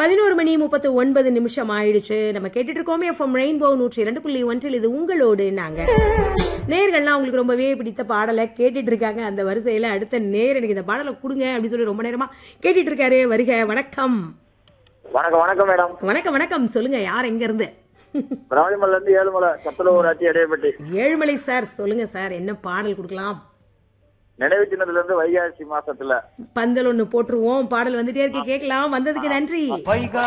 11:39 ஆயிடுச்சு. நம்ம கேட்டுட்டு இருக்கோமே எஃப்எம் ரெயின்போ 102.1 இது உங்களோடு நாங்க. நேர்கள்லாம் உங்களுக்கு ரொம்பவே பிடித்த பாடலை கேட்டுட்டு இருக்காங்க. அந்த வரிசையில அடுத்த நேர் எனக்கு இந்த பாடலை கொடுங்க அப்படின்னு சொல்லி ரொம்ப நேரமா கேட்டுட்டு இருக்காரு. வருக. வணக்கம். வணக்கம் வணக்கம் மேடம். வணக்கம் வணக்கம். சொல்லுங்க, யார் எங்க இருந்து? ராஜமல்ல இருந்து ஏழுமலை கத்தலூர் ஆட்சி இடையப்பட்டி. ஏழுமலை சார், சொல்லுங்க சார், என்ன பாடல் கொடுக்கலாம்? நினைவு சின்னத்துல இருந்து வைகாசி மாசத்துல பந்தல் ஒண்ணு போட்டுருவோம். பாடல் வந்துட்டே இருக்கு, கேட்கலாம். வந்ததுக்கு நன்றி.